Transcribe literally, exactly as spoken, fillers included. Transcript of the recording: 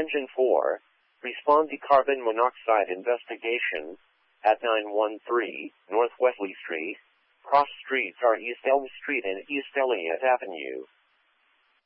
Engine four, respond to carbon monoxide investigation at nine one three North Wesley Street. Cross streets are East Elm Street and East Elliott Avenue.